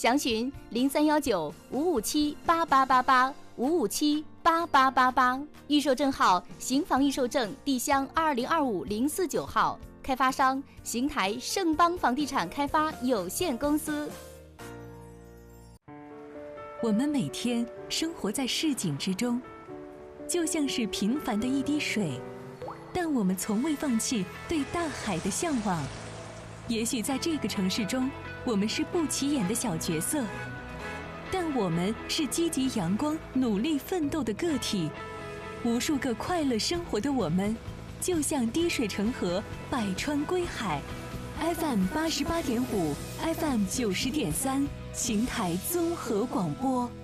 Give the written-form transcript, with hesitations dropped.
详询0319-557-8888，557-8888。预售证号：邢房预售证地乡2025-049号，开发商：邢台盛邦房地产开发有限公司。 我们每天生活在市井之中，就像是平凡的一滴水，但我们从未放弃对大海的向往。也许在这个城市中，我们是不起眼的小角色，但我们是积极阳光、努力奋斗的个体。无数个快乐生活的我们，就像滴水成河，百川归海。FM88.5，FM90.3，邢台综合广播。